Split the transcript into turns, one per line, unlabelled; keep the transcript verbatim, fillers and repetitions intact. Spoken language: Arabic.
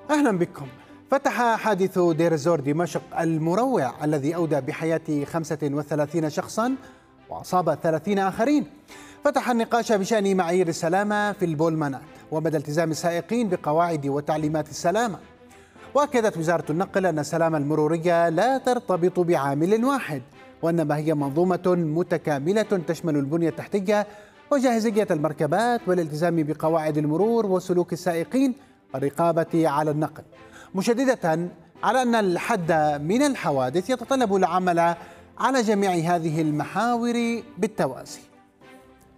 أهلا بكم. فتح حادث دير الزور دمشق المروع الذي أودى بحياة خمسة وثلاثين شخصا وأصاب ثلاثين آخرين فتح النقاش بشأن معايير السلامة في البولمانات ومدى التزام السائقين بقواعد وتعليمات السلامة. وأكدت وزارة النقل أن السلامة المرورية لا ترتبط بعامل واحد، وإنما هي منظومة متكاملة تشمل البنية التحتية وجاهزية المركبات والالتزام بقواعد المرور وسلوك السائقين والرقابة على النقل، مشددة على أن الحد من الحوادث يتطلب العمل على جميع هذه المحاور بالتوازي.